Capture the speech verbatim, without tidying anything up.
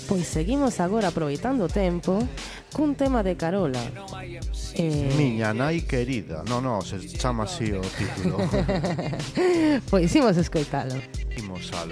Pois seguimos agora aproveitando o tempo cun tema de Carola. Eh... Miña nai querida. No, no, se chama así o título. Pois imos escoitalo. Imos aló.